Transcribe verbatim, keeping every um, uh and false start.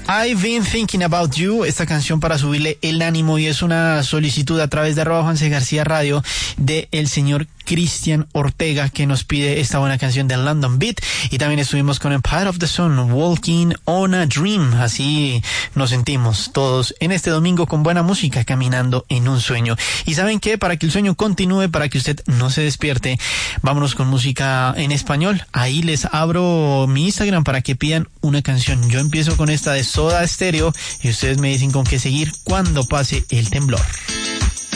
I've been thinking about you, esta canción para subirle el ánimo, y es una solicitud a través de arroba Juanse García Radio de el señor Cristian Ortega, que nos pide esta buena canción de London Beat. Y también estuvimos con Empire of the Sun, Walking on a Dream. Así nos sentimos todos en este domingo con buena música, caminando en un sueño. Y ¿saben qué? Para que el sueño continúe, para que usted no se despierte, vámonos con música en español. Ahí les abro mi Instagram para que pidan una canción. Yo empiezo con esta de Soda Stereo y ustedes me dicen con qué seguir cuando pase el temblor.